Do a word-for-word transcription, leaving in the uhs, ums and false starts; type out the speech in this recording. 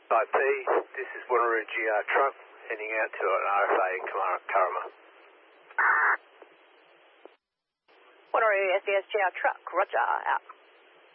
I P, this is Wanneroo G R truck heading out to an R F A in Kurrama. Wanneroo S E S G R truck, roger, out.